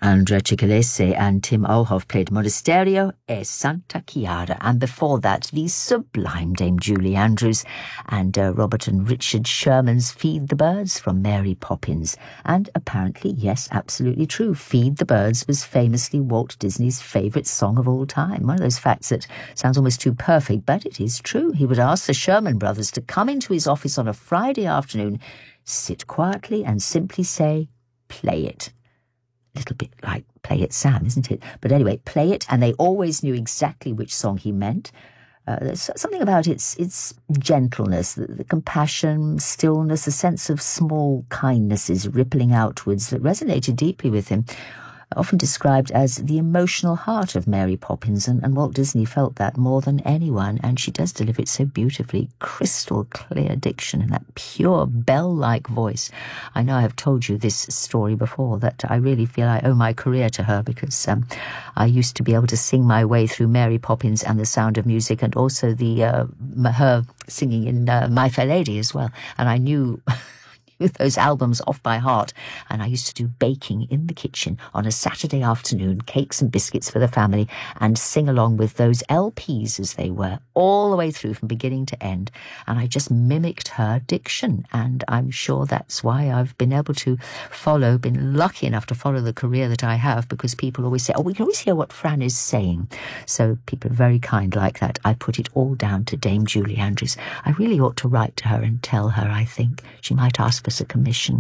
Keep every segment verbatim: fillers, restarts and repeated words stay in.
Andrea Cicalese and Tim Olhoff played Monasterio e Santa Chiara, and before that, the sublime Dame Julie Andrews and uh, Robert and Richard Sherman's Feed the Birds from Mary Poppins. And apparently, yes, absolutely true, Feed the Birds was famously Walt Disney's favourite song of all time. One of those facts that sounds almost too perfect, but it is true. He would ask the Sherman brothers to come into his office on a Friday afternoon, sit quietly and simply say, "Play it." Little bit like Play It Sam, isn't it? But anyway, play it, and they always knew exactly which song he meant. Uh, there's something about its its gentleness, the, the compassion, stillness, a sense of small kindnesses rippling outwards that resonated deeply with him. Often described as the emotional heart of Mary Poppins, and, and Walt Disney felt that more than anyone, and she does deliver it so beautifully, crystal clear diction and that pure bell-like voice. I know I have told you this story before, that I really feel I owe my career to her, because um, I used to be able to sing my way through Mary Poppins and The Sound of Music, and also the uh, her singing in uh, My Fair Lady as well, and I knew... with those albums off by heart, and I used to do baking in the kitchen on a Saturday afternoon, cakes and biscuits for the family, and sing along with those L Ps as they were, all the way through from beginning to end, and I just mimicked her diction, and I'm sure that's why I've been able to follow, been lucky enough to follow the career that I have, because people always say, oh, we can always hear what Fran is saying, so people are very kind like that. I put it all down to Dame Julie Andrews. I really ought to write to her and tell her, I think. She might ask for a commission.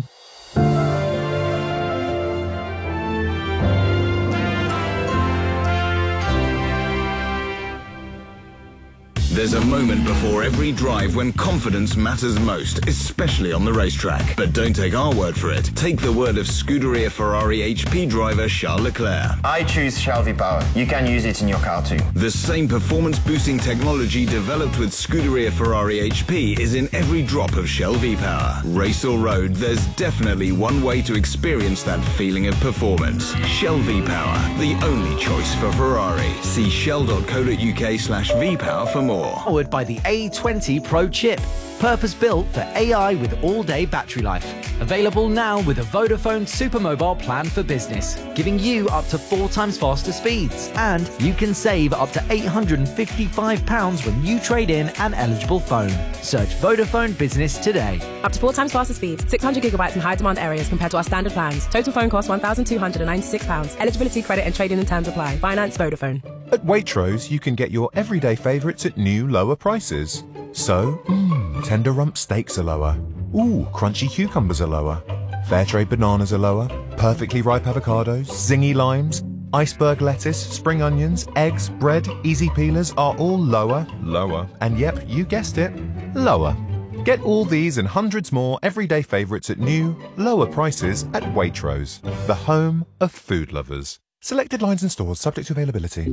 There's a moment before every drive when confidence matters most, especially on the racetrack. But don't take our word for it. Take the word of Scuderia Ferrari H P driver Charles Leclerc. I choose Shell V-Power. You can use it in your car too. The same performance-boosting technology developed with Scuderia Ferrari H P is in every drop of Shell V-Power. Race or road, there's definitely one way to experience that feeling of performance. Shell V-Power, the only choice for Ferrari. See shell.co.uk slash V-Power for more. Powered by the A twenty Pro chip, purpose-built for A I with all-day battery life. Available now with a Vodafone Supermobile plan for business, giving you up to four times faster speeds. And you can save up to eight hundred and fifty-five pounds when you trade in an eligible phone. Search Vodafone Business today. Up to four times faster speeds, six hundred gigabytes in high-demand areas compared to our standard plans. Total phone cost one thousand two hundred and ninety-six pounds. Eligibility, credit and trading and terms apply. Finance Vodafone. At Waitrose, you can get your everyday favourites at new, lower prices. So, mmm, tender rump steaks are lower. Ooh, crunchy cucumbers are lower. Fair trade bananas are lower. Perfectly ripe avocados, zingy limes, iceberg lettuce, spring onions, eggs, bread, easy peelers are all lower. Lower. And yep, you guessed it, lower. Get all these and hundreds more everyday favourites at new, lower prices at Waitrose, the home of food lovers. Selected lines and stores subject to availability.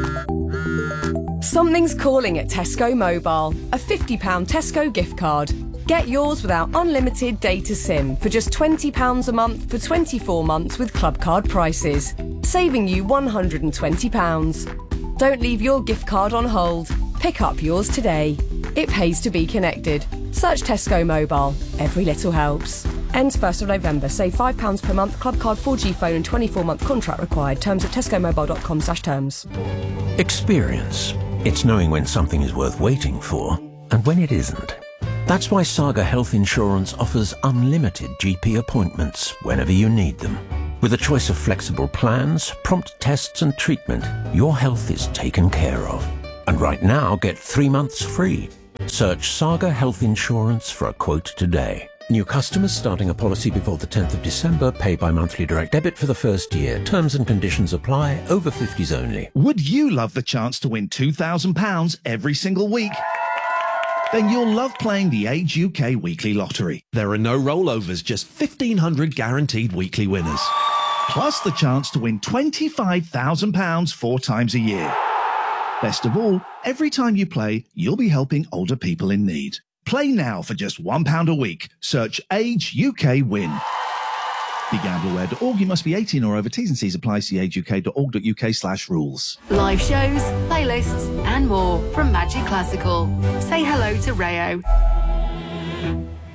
Something's calling at Tesco Mobile. A fifty pounds Tesco gift card. Get yours without unlimited data SIM for just twenty pounds a month for twenty-four months with club card prices, saving you one hundred and twenty pounds. Don't leave your gift card on hold. Pick up yours today. It pays to be connected. Search Tesco Mobile. Every little helps. Ends first of November. Save five pounds per month. Club card, four G phone and twenty-four month contract required. Terms at tesco mobile dot com slash terms. Experience. It's knowing when something is worth waiting for and when it isn't. That's why Saga Health Insurance offers unlimited G P appointments whenever you need them. With a choice of flexible plans, prompt tests and treatment, your health is taken care of. And right now, get three months free. Search Saga Health Insurance for a quote today. New customers starting a policy before the tenth of December pay by monthly direct debit for the first year. Terms and conditions apply. Over fifties only. Would you love the chance to win two thousand pounds every single week? Then you'll love playing the Age U K Weekly Lottery. There are no rollovers, just fifteen hundred guaranteed weekly winners. Plus the chance to win twenty-five thousand pounds four times a year. Best of all, every time you play, you'll be helping older people in need. Play now for just one pound a week. Search Age U K Win. Be gamble aware dot org. You must be eighteen or over. T's and C's apply. See age u k dot org dot u k slash rules. Live shows, playlists and more from Magic Classical. Say hello to Rayo.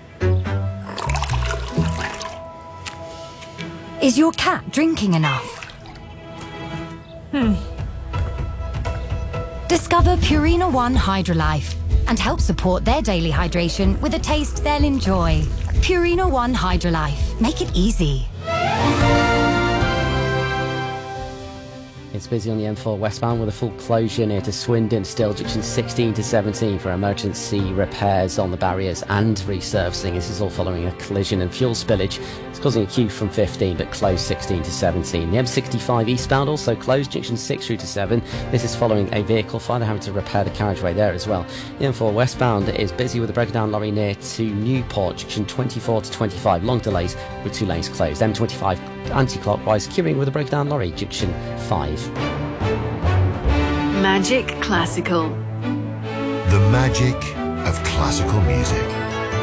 Is your cat drinking enough? Hmm. Discover Purina One Hydrolife and help support their daily hydration with a taste they'll enjoy. Purina One Hydrolife. Make it easy. It's busy on the M four westbound with a full closure near to Swindon, still junction sixteen to seventeen for emergency repairs on the barriers and resurfacing. This is all following a collision and fuel spillage. It's causing a queue from fifteen but closed sixteen to seventeen. The M sixty-five eastbound also closed junction six through to seven. This is following a vehicle fire. They're having to repair the carriageway there as well. The M four westbound is busy with a broken down lorry near to Newport, junction twenty-four to twenty-five. Long delays with two lanes closed. M twenty-five anti-clockwise queuing with a broken down lorry, junction five. Magic Classical. The magic of classical music.